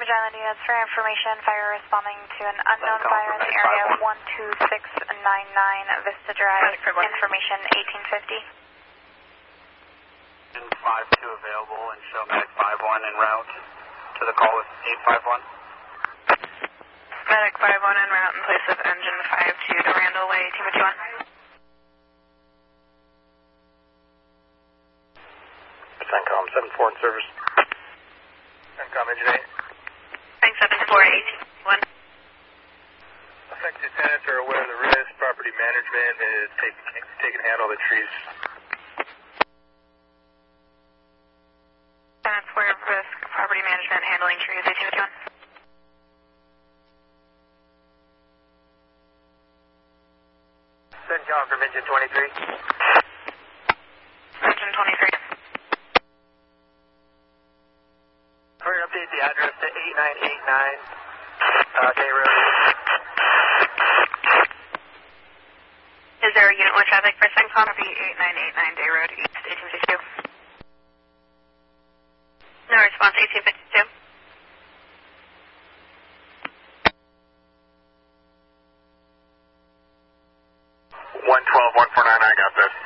Island units for information. Fire responding to an unknown fire in the area of 12699 Vista Drive. Information 1850. 52 available and show Medic 51 en route to the call with 851. Medic 51 en route in place of engine 52 to Randall Way 1851. CENTCOM 74 in service. CENTCOM engine 8. Thanks 74 1851. Affected tenants are aware of the risk. Property management is taking hand on the trees. Tenants aware of risk. Property management handling trees 1851. CENTCOM from engine 23. Engine 23. Hurry, update the address to 8989 Day Road. Is there a unit with traffic for CENTCOM? It'll be 8989 Day Road East 1852. No response 1852. 112-149, I got this.